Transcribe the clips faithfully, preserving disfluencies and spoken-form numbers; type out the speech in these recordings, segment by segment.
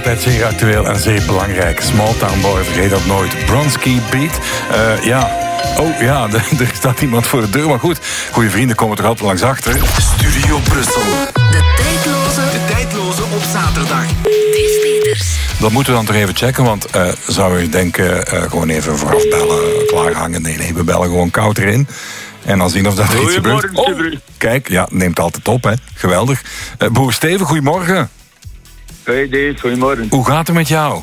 altijd zeer actueel en zeer belangrijk. Small Town Boy, vergeet dat nooit. Bronski Beat. Uh, ja, oh ja, er staat iemand voor de deur. Maar goed, goede vrienden komen toch altijd langs achter. Studio Brussel. De tijdloze. De tijdloze op zaterdag. Dave Peters. Dat moeten we dan toch even checken, want uh, zou je denken, uh, gewoon even vooraf bellen, klaarhangen. Nee, nee, we bellen gewoon koud erin. En dan zien of dat er iets gebeurt. Oh, kijk, ja, neemt altijd op, hè. Geweldig. Uh, Boer Steven, goedemorgen. Hey Dave, goedemorgen. Hoe gaat het met jou?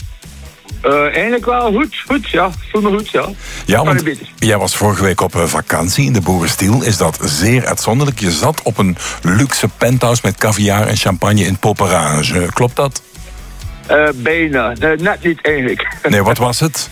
Uh, eigenlijk wel goed, goed, ja. Voel me goed, ja. Ja, want jij was vorige week op vakantie in de Boerenstiel. Is dat zeer uitzonderlijk? Je zat op een luxe penthouse met caviar en champagne in Popperange. Klopt dat? Uh, bijna. Uh, net niet eigenlijk. Nee, wat was het?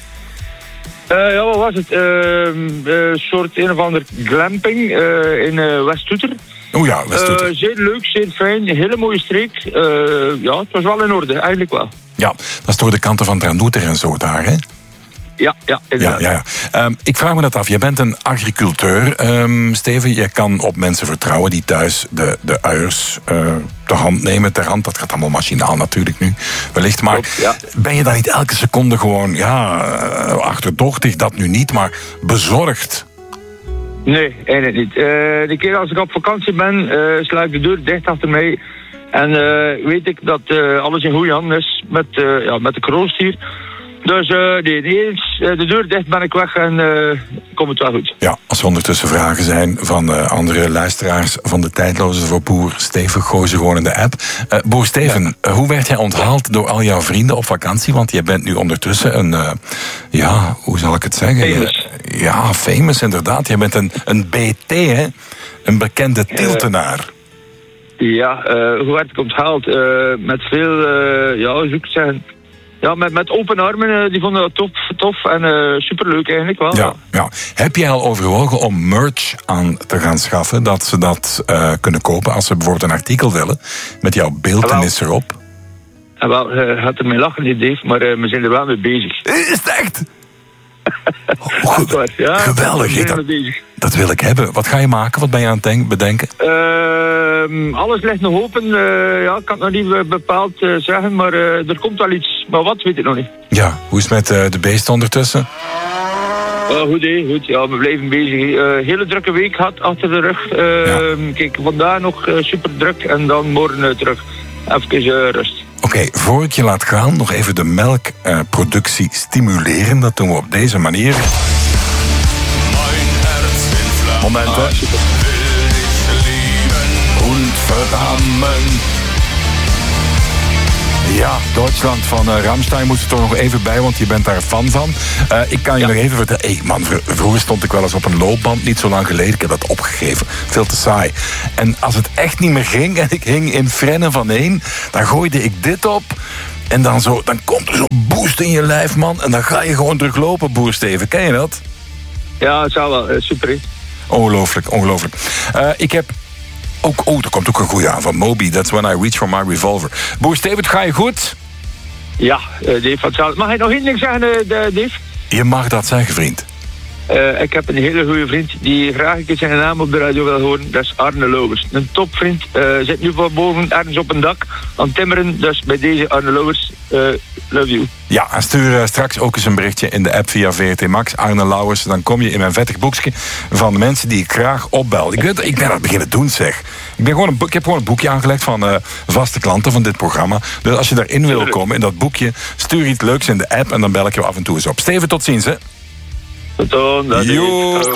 Uh, ja, wat was het? Een uh, uh, soort een of ander glamping uh, in uh, West-Toeter. Oh ja, West-Toeter. Uh, zeer leuk, zeer fijn. Een hele mooie streek. Uh, ja, het was wel in orde, eigenlijk wel. Ja, dat is door de kanten van Dranouter en zo daar, hè? Ja, ja, ja, ja, ja. Um, ik vraag me dat af. Je bent een agriculteur, um, Steven. Je kan op mensen vertrouwen die thuis de, de uiers uh, ter hand nemen. Ter hand, dat gaat allemaal machinaal natuurlijk nu, wellicht. Maar Klopt, ja. Ben je dan niet elke seconde gewoon, ja, uh, achterdochtig, dat nu niet, maar bezorgd? Nee, eigenlijk niet. Uh, de keer als ik op vakantie ben, uh, sluit ik de deur dicht achter mij. En uh, weet ik dat uh, alles in goede handen is met, uh, ja, met de kroost hier. Dus uh, nee, nee, eens uh, de deur dicht ben ik weg en uh, komt het wel goed. Ja, als er ondertussen vragen zijn van uh, andere luisteraars van de Tijdloze voor Boer Steven, gooi ze gewoon in de app. Uh, Boer Steven, ja. uh, hoe werd jij onthaald door al jouw vrienden op vakantie? Want je bent nu ondertussen een, uh, ja, hoe zal ik het zeggen? Famous. Je, ja, famous inderdaad. Je bent een, een B T, hè? Een bekende Tiltenaar. Uh, ja, uh, hoe werd ik onthaald? Uh, met veel, uh, ja, hoe zou ik zeggen... Ja, met, met open armen, die vonden dat tof, tof en uh, superleuk eigenlijk wel. Ja, ja. Heb jij al overwogen om merch aan te gaan schaffen, dat ze dat uh, kunnen kopen als ze bijvoorbeeld een artikel willen, met jouw beeltenis ja, erop? Ja, wel, uh, gaat er mee lachen niet, Dave, maar uh, we zijn er wel mee bezig. Is het echt? Oh, ge- ja, geweldig, we dat, bezig. dat wil ik hebben. Wat ga je maken? Wat ben je aan het denk- bedenken? Uh, alles ligt nog open. Uh, ja, ik kan het nog niet bepaald uh, zeggen, maar uh, er komt wel iets. Maar wat, weet ik nog niet. Ja, hoe is het met uh, de beesten ondertussen? Uh, goed, hé, goed. Ja, we blijven bezig. Uh, hele drukke week gehad achter de rug. Uh, ja. Kijk, vandaag nog uh, super druk en dan morgen uh, terug. Even uh, rust. Oké, okay, voor ik je laat gaan, nog even de melkproductie uh, stimuleren. Dat doen we op deze manier. Momenten. Ah, super. Ja, Duitsland van uh, Rammstein moet er toch nog even bij, want je bent daar fan van. Uh, ik kan je ja. nog even vertellen. Hey man, vr- vroeger stond ik wel eens op een loopband, niet zo lang geleden. Ik heb dat opgegeven. Veel te saai. En als het echt niet meer ging en ik hing in frennen van één, dan gooide ik dit op. En dan, zo, dan komt er zo'n boost in je lijf, man. En dan ga je gewoon teruglopen, Boer Steven. Ken je dat? Ja, het zou wel. Uh, super, hè? Ongelooflijk, ongelooflijk. Uh, ik heb ook... Oh, er komt ook een goede aan van Moby. That's when I reach for my revolver. Boer Steven, ga je goed? Ja, uh, Dave, wat zou... Mag ik nog één ding zeggen, uh, Dave? Je mag dat zeggen, vriend. Uh, ik heb een hele goede vriend die graag een keer zijn naam op de radio wil horen. Dat is Arne Lauwers. Een topvriend. Uh, zit nu van boven ergens op een dak aan timmeren. Dus bij deze Arne Lauwers, uh, love you. Ja, en stuur uh, straks ook eens een berichtje in de app via V R T Max. Arne Lauwers, dan kom je in mijn vettig boekje van de mensen die ik graag opbel. Ik, weet, ik ben aan het beginnen doen, zeg. Ik, ben gewoon een, ik heb gewoon een boekje aangelegd van uh, vaste klanten van dit programma. Dus als je daarin wil komen, in dat boekje, stuur iets leuks in de app en dan bel ik je af en toe eens op. Steven, tot ziens, hè. Tot dan.